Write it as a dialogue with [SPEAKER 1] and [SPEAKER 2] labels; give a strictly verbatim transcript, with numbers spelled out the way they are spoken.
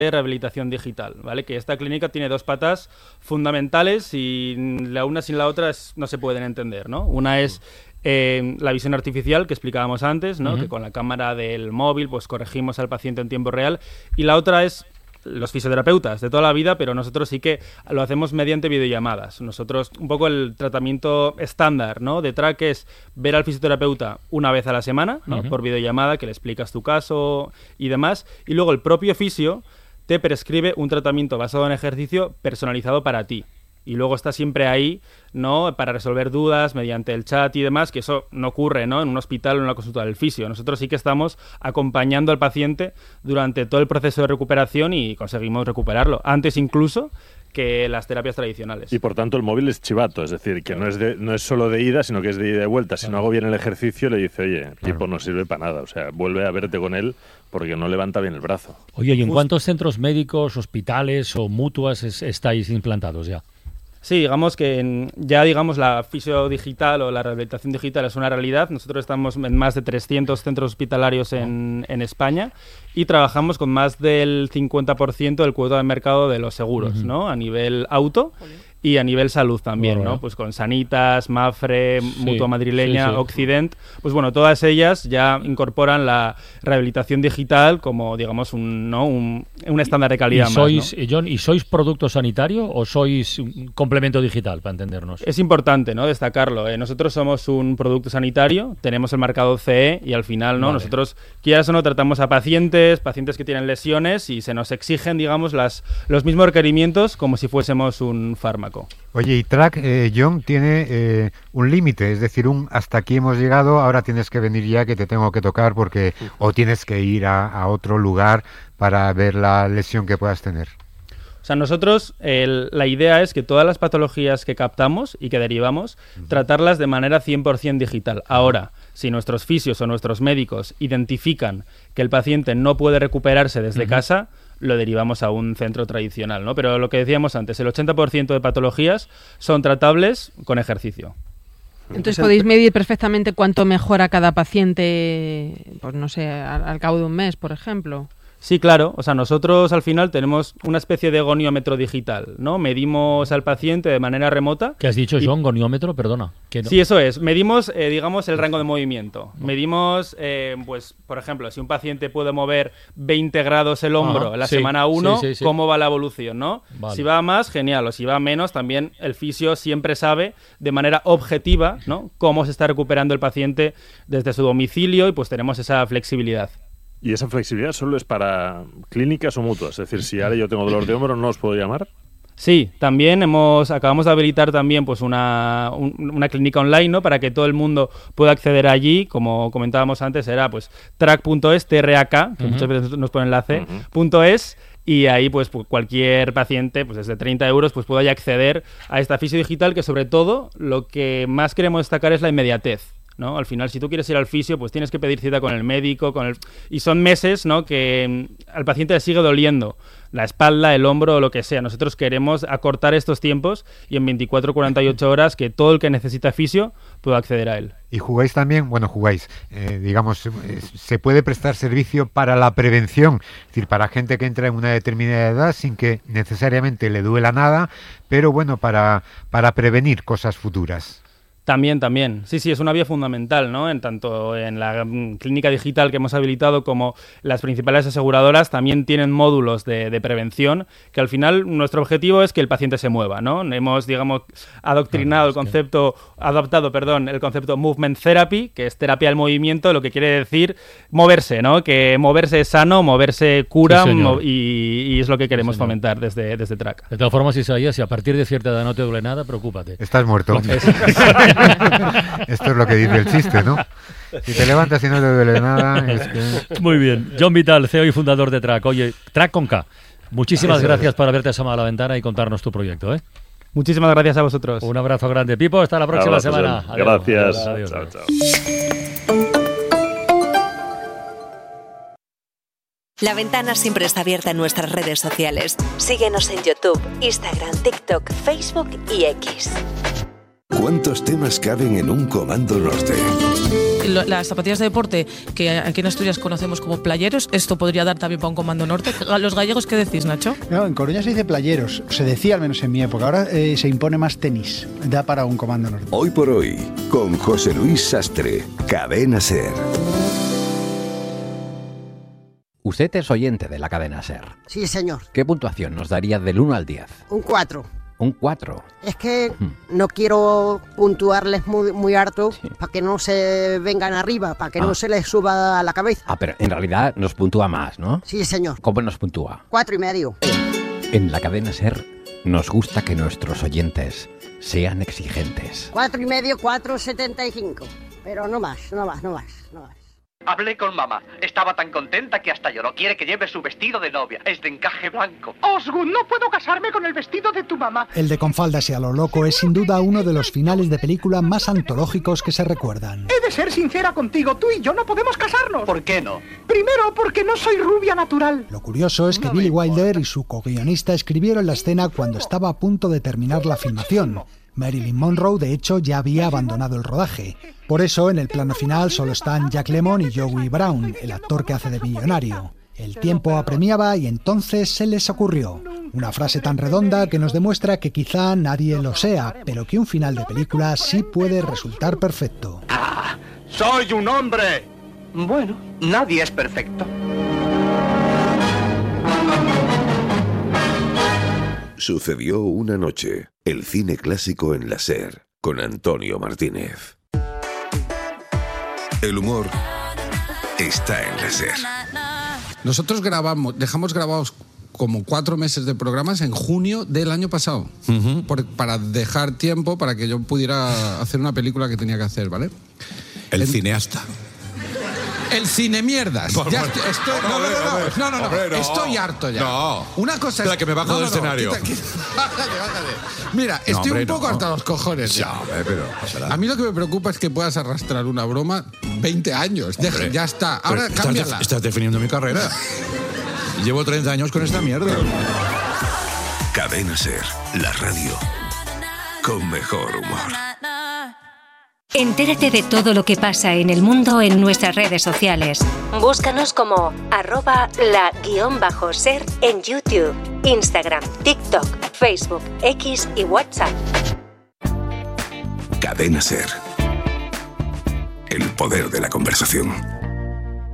[SPEAKER 1] rehabilitación digital, ¿vale? Que esta clínica tiene dos patas fundamentales y la una sin la otra es, no se pueden entender, ¿no? Una es eh, la visión artificial que explicábamos antes, ¿no? Uh-huh. Que con la cámara del móvil pues corregimos al paciente en tiempo real, y la otra es los fisioterapeutas de toda la vida, pero nosotros sí que lo hacemos mediante videollamadas. Nosotros, un poco el tratamiento estándar, ¿no? de Track es ver al fisioterapeuta una vez a la semana, ¿no? Uh-huh. por videollamada, que le explicas tu caso y demás, y luego el propio fisio te prescribe un tratamiento basado en ejercicio personalizado para ti. Y luego está siempre ahí, ¿no? Para resolver dudas mediante el chat y demás, que eso no ocurre, ¿no? En un hospital o en una consulta del fisio. Nosotros sí que estamos acompañando al paciente durante todo el proceso de recuperación y conseguimos recuperarlo. Antes incluso que las terapias tradicionales.
[SPEAKER 2] Y por tanto el móvil es chivato, es decir, que no es de, no es solo de ida, sino que es de ida y de vuelta. Si claro. no hago bien el ejercicio, le dice, oye, el tipo no sirve para nada, o sea, vuelve a verte con él porque no levanta bien el brazo.
[SPEAKER 3] Oye, ¿y en Just... cuántos centros médicos, hospitales o mutuas es, estáis implantados ya?
[SPEAKER 1] Sí, digamos que en, ya digamos la fisio digital o la rehabilitación digital es una realidad. Nosotros estamos en más de trescientos centros hospitalarios en, en España y trabajamos con más del cincuenta por ciento del cuota de mercado de los seguros, uh-huh. ¿no? A nivel auto y a nivel salud también, bueno, ¿no? Pues con Sanitas, Mafre, sí, Mutua Madrileña, sí, sí. Occident, pues bueno, todas ellas ya incorporan la rehabilitación digital como, digamos, un, ¿no? un, un estándar de calidad
[SPEAKER 3] ¿Y sois,
[SPEAKER 1] más, ¿no?
[SPEAKER 3] John, ¿y sois producto sanitario o sois un complemento digital, para entendernos?
[SPEAKER 1] Es importante, ¿no? Destacarlo. ¿eh? Nosotros somos un producto sanitario, tenemos el marcado C E y al final, ¿no? Vale. Nosotros, quieras o no, tratamos a pacientes, pacientes que tienen lesiones y se nos exigen, digamos, las, los mismos requerimientos como si fuésemos un fármaco.
[SPEAKER 4] Oye, y Track, eh, John, tiene eh, un límite, es decir, un hasta aquí hemos llegado, ahora tienes que venir ya que te tengo que tocar porque o tienes que ir a, a otro lugar para ver la lesión que puedas tener.
[SPEAKER 1] O sea, nosotros, el, la idea es que todas las patologías que captamos y que derivamos, uh-huh. tratarlas de manera cien por ciento digital. Ahora, si nuestros fisios o nuestros médicos identifican que el paciente no puede recuperarse desde uh-huh. casa, lo derivamos a un centro tradicional, ¿no? Pero lo que decíamos antes, el ochenta por ciento de patologías son tratables con ejercicio.
[SPEAKER 5] Entonces podéis medir perfectamente cuánto mejora cada paciente, pues no sé, al, al cabo de un mes, por ejemplo.
[SPEAKER 1] Sí, claro. O sea, nosotros al final tenemos una especie de goniómetro digital, ¿no? Medimos al paciente de manera remota.
[SPEAKER 3] ¿Qué has dicho, John? Y... ¿Goniómetro? Perdona. ¿Qué no?
[SPEAKER 1] Sí, eso es. Medimos, eh, digamos, el rango de movimiento. Medimos, eh, pues, por ejemplo, si un paciente puede mover veinte grados el hombro Ajá, en la
[SPEAKER 3] sí,
[SPEAKER 1] semana uno,
[SPEAKER 3] sí, sí, sí.
[SPEAKER 1] ¿cómo va la evolución, no? Vale. Si va más, genial. O si va menos, también el fisio siempre sabe de manera objetiva, ¿no? Cómo se está recuperando el paciente desde su domicilio y pues tenemos esa flexibilidad.
[SPEAKER 2] ¿Y esa flexibilidad solo es para clínicas o mutuas? Es decir, si ahora yo tengo dolor de hombro, ¿no os puedo llamar?
[SPEAKER 1] Sí, también hemos acabamos de habilitar también pues una, un, una clínica online, ¿no? Para que todo el mundo pueda acceder allí, como comentábamos antes, era pues track punto es, T R A K, que uh-huh. muchas veces nos pone enlace, uh-huh. punto es, y ahí pues cualquier paciente, pues desde treinta euros, pues pueda ya acceder a esta fisio digital, que sobre todo lo que más queremos destacar es la inmediatez, ¿no? Al final, si tú quieres ir al fisio, pues tienes que pedir cita con el médico, con el... y son meses, ¿no? Que al paciente le sigue doliendo la espalda, el hombro o lo que sea. Nosotros queremos acortar estos tiempos y en veinticuatro a cuarenta y ocho horas que todo el que necesita fisio pueda acceder a él.
[SPEAKER 4] ¿Y jugáis también? Bueno, jugáis, eh, digamos, eh, se puede prestar servicio para la prevención, es decir, para gente que entra en una determinada edad sin que necesariamente le duela nada, pero bueno, para, para prevenir cosas futuras.
[SPEAKER 1] También, también. Sí, sí, es una vía fundamental, ¿no? En tanto en la mm, clínica digital que hemos habilitado como las principales aseguradoras también tienen módulos de, de prevención, que al final nuestro objetivo es que el paciente se mueva, ¿no? Hemos, digamos, adoctrinado el concepto, adaptado, perdón, el concepto Movement Therapy, que es terapia del movimiento, lo que quiere decir moverse, ¿no? Que moverse es sano, moverse cura, sí, mo- y, y es lo que queremos sí, fomentar desde, desde Track.
[SPEAKER 3] De todas formas, Isaías, si a partir de cierta edad no te duele nada, preocúpate.
[SPEAKER 4] Estás muerto. Esto es lo que dice el chiste, ¿no? Si te levantas y no te duele nada, es que...
[SPEAKER 3] Muy bien. John Vital, C E O y fundador de Track. Oye, Track con K. Muchísimas Eso gracias es. por haberte asomado a la ventana y contarnos tu proyecto, ¿eh?
[SPEAKER 1] Muchísimas gracias a vosotros.
[SPEAKER 3] Un abrazo grande. Pipo, hasta la próxima
[SPEAKER 2] abrazo,
[SPEAKER 3] semana.
[SPEAKER 2] Adiós. Gracias.
[SPEAKER 3] Adiós.
[SPEAKER 2] Chao, chao.
[SPEAKER 6] La ventana siempre está abierta en nuestras redes sociales. Síguenos en YouTube, Instagram, TikTok, Facebook y X.
[SPEAKER 7] ¿Cuántos temas caben en un Comando Norte? lo, las zapatillas de deporte, que aquí en Asturias conocemos como playeros, esto podría dar también para un Comando Norte. ¿Los gallegos qué decís, Nacho?
[SPEAKER 8] No, en Coruña se dice playeros, se decía al menos en mi época, ahora eh, se impone más tenis, da para un Comando Norte.
[SPEAKER 9] Hoy por hoy, con José Luis Sastre, Cadena SER.
[SPEAKER 10] Usted es oyente de la cadena SER.
[SPEAKER 11] Sí, señor.
[SPEAKER 10] ¿Qué puntuación nos daría del uno al diez?
[SPEAKER 11] Un cuatro.
[SPEAKER 10] Un cuatro.
[SPEAKER 11] Es que no quiero puntuarles muy, muy harto sí. para que no se vengan arriba, para que ah. no se les suba a la cabeza.
[SPEAKER 10] Ah, pero en realidad nos puntúa más, ¿no?
[SPEAKER 11] Sí, señor.
[SPEAKER 10] ¿Cómo nos puntúa?
[SPEAKER 11] Cuatro y medio.
[SPEAKER 10] En la cadena SER nos gusta que nuestros oyentes sean exigentes.
[SPEAKER 11] Cuatro y medio, cuatro setenta y cinco. Pero no más, no más, no más, no más.
[SPEAKER 12] Hablé con mamá. Estaba tan contenta que hasta lloró. Quiere que lleve su vestido de novia. Es de encaje blanco.
[SPEAKER 13] Osgood, no puedo casarme con el vestido de tu mamá.
[SPEAKER 14] El de Con faldas y a lo loco es sin duda uno de los finales de película más antológicos que se recuerdan.
[SPEAKER 13] He de ser sincera contigo. Tú y yo no podemos casarnos.
[SPEAKER 12] ¿Por qué no?
[SPEAKER 13] Primero, porque no soy rubia natural.
[SPEAKER 14] Lo curioso es que no Billy Wilder y su co-guionista escribieron la escena cuando estaba a punto de terminar la filmación. Marilyn Monroe, de hecho, ya había abandonado el rodaje. Por eso, en el plano final solo están Jack Lemmon y Joey Brown, el actor que hace de millonario. El tiempo apremiaba y entonces se les ocurrió una frase tan redonda que nos demuestra que quizá nadie lo sea, pero que un final de película sí puede resultar perfecto.
[SPEAKER 12] ¡Ah! ¡Soy un hombre! Bueno, nadie es perfecto.
[SPEAKER 9] Sucedió una noche. El cine clásico en la SER, con Antonio Martínez. El humor está en la SER.
[SPEAKER 15] Nosotros grabamos, dejamos grabados como cuatro meses de programas en junio del año pasado, uh-huh. por, para dejar tiempo para que yo pudiera hacer una película que tenía que hacer, ¿vale?
[SPEAKER 16] El
[SPEAKER 15] en,
[SPEAKER 16] cineasta.
[SPEAKER 15] El cine mierdas.
[SPEAKER 16] Por,
[SPEAKER 15] ya
[SPEAKER 16] por,
[SPEAKER 15] estoy, estoy, no, no, no, no, no, no, no,
[SPEAKER 16] hombre, no.
[SPEAKER 15] Estoy harto ya.
[SPEAKER 16] No.
[SPEAKER 15] Una cosa
[SPEAKER 16] Espera,
[SPEAKER 15] es
[SPEAKER 16] que me bajo
[SPEAKER 15] no,
[SPEAKER 16] del
[SPEAKER 15] no, no,
[SPEAKER 16] escenario.
[SPEAKER 15] Quita, quita, bájate, bájate. Mira, estoy
[SPEAKER 16] no, hombre,
[SPEAKER 15] un poco
[SPEAKER 16] no.
[SPEAKER 15] hasta los cojones.
[SPEAKER 16] Ya, hombre, pero
[SPEAKER 15] a mí lo que me preocupa es que puedas arrastrar una broma veinte años. Deja, ya está. Ahora
[SPEAKER 16] pero
[SPEAKER 15] cámbiala.
[SPEAKER 16] Estás, estás definiendo mi carrera. Llevo treinta años con esta mierda.
[SPEAKER 9] Cadena SER, la radio con mejor humor.
[SPEAKER 6] Entérate de todo lo que pasa en el mundo en nuestras redes sociales. Búscanos como arroba la guión bajo ser en YouTube, Instagram, TikTok, Facebook, X y WhatsApp.
[SPEAKER 9] Cadena SER. El poder de la conversación.